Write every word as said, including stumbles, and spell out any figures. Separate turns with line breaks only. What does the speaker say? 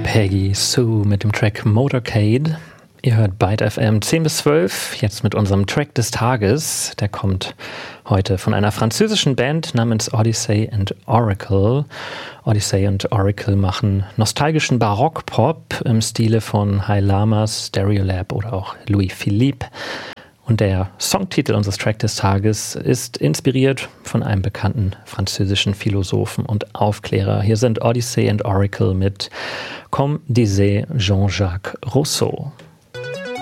Peggy Sue mit dem Track Motorcade. Ihr hört Byte F M zehn bis zwölf, jetzt mit unserem Track des Tages. Der kommt heute von einer französischen Band namens Odyssey and Oracle. Odyssey und Oracle machen nostalgischen Barock-Pop im Stile von High Lamas, Stereolab oder auch Louis Philippe. Und der Songtitel unseres Track des Tages ist inspiriert von einem bekannten französischen Philosophen und Aufklärer. Hier sind Odyssey and Oracle mit Comme disait Jean-Jacques Rousseau.